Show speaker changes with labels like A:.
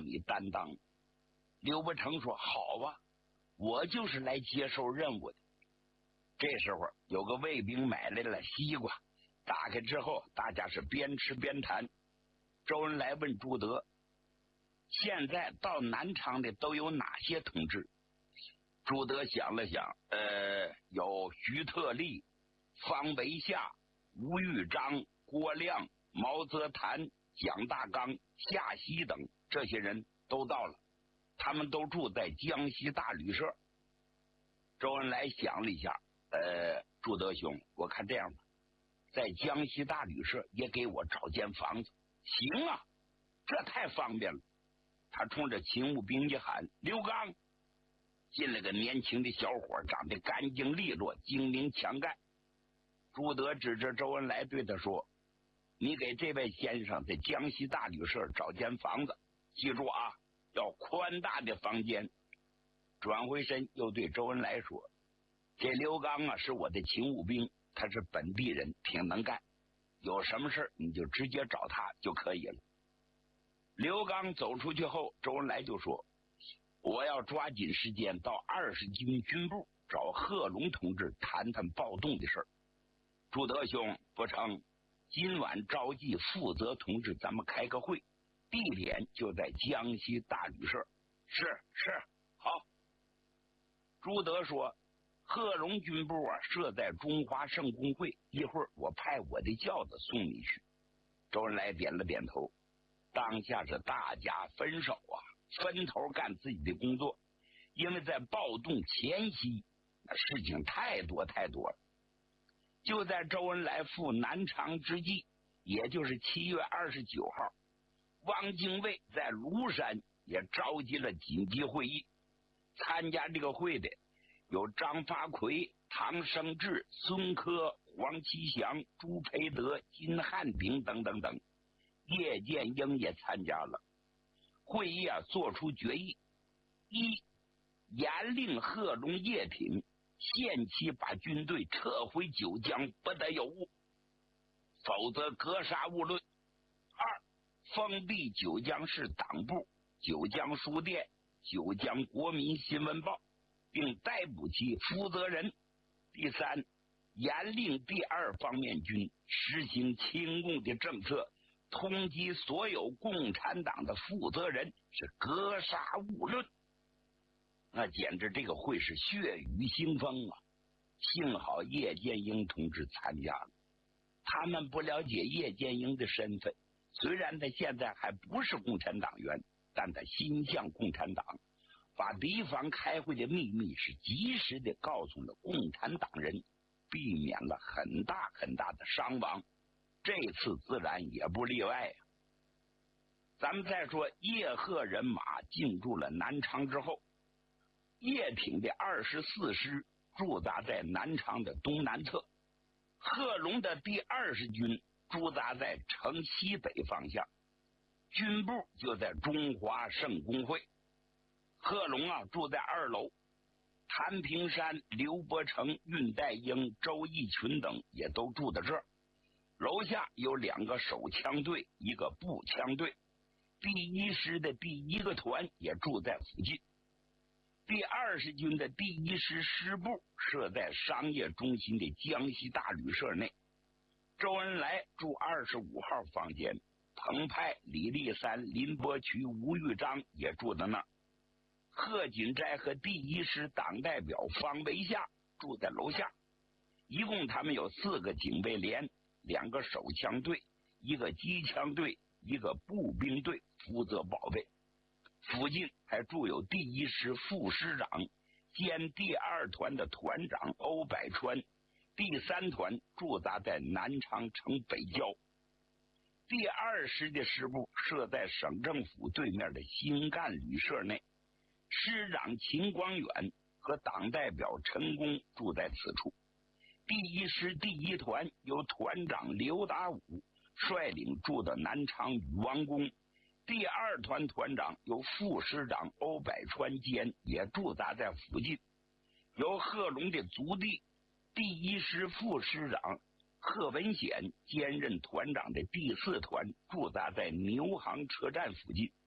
A: 你担当。刘伯承说好啊，我就是来接受任务的。这时候有个卫兵买来了西瓜，打开之后大家是边吃边谈。周恩来问朱德，现在到南昌的都有哪些同志？朱德想了想，有徐特立、方维夏、吴玉章、郭亮、毛泽谈、蒋大刚、夏曦等，这些人都到了，他们都住在江西大旅社。周恩来想了一下，朱德兄，我看这样吧，在江西大旅社也给我找间房子。行啊，这太方便了。他冲着勤务兵一喊，刘刚。进来个年轻的小伙，长得干净利落，精明强干。朱德指着周恩来对他说，你给这位先生在江西大旅社找间房子，记住啊，要宽大的房间。转回身又对周恩来说，这刘刚啊是我的勤务兵，他是本地人，挺能干，有什么事你就直接找他就可以了。刘刚走出去后，周恩来就说，我要抓紧时间到20军军部找贺龙同志谈谈暴动的事儿。朱德兄，不成，今晚召集负责同志，咱们开个会，地点就在江西大旅社。是，好。朱德说，贺龙军部啊设在中华圣公会，一会儿我派我的轿子送你去。周恩来点了点头。当下是大家分手啊，分头干自己的工作，因为在暴动前夕，事情太多了。就在周恩来赴南昌之际，也就是7月29号，汪精卫在庐山也召集了紧急会议。参加这个会的有张发奎、唐生智、孙科、黄其祥、朱培德、金汉鼎等，叶剑英也参加了。会议啊做出决议：一，严令贺龙、叶挺限期把军队撤回九江，不得有误，否则格杀勿论。二，封闭九江市党部、九江书店、九江国民新闻报，并逮捕其负责人。第三，严令第二方面军实行清共的政策，通缉所有共产党的负责人，是格杀勿论。那简直这个会是血雨腥风啊！幸好叶剑英同志参加了，他们不了解叶剑英的身份，虽然他现在还不是共产党员，但他心向共产党，把敌方开会的秘密是及时的告诉了共产党人，避免了很大的伤亡。这次自然也不例外啊。咱们再说叶贺人马进驻了南昌之后，叶挺的24师驻扎在南昌的东南侧，贺龙的第20军驻扎在城西北方向，军部就在中华圣公会。贺龙啊住在2楼，谭平山、刘伯承、恽代英、周逸群等也都住在这儿。楼下有2个手枪队，一个步枪队，第1师的第1个团也住在附近。第20军的第1师师部设在商业中心的江西大旅社内。周恩来住25号房间，彭湃、李立三、林伯渠、吴玉章也住在那儿。贺锦斋和第1师党代表方维夏住在楼下。一共他们有4个警卫连，2个手枪队，一个机枪队，一个步兵队负责保卫。附近还住有第1师副师长兼第2团的团长欧百川，第3团驻扎在南昌城北郊。第2师的师部设在省政府对面的新干旅社内，师长秦光远和党代表陈功住在此处。第1师第1团由团长刘达武率领住到南昌禹王宫，第2团团长由副师长欧百川兼也驻扎在附近。由贺龙的族弟第1师副师长贺文显兼任团长的第4团驻扎在牛行车站附近。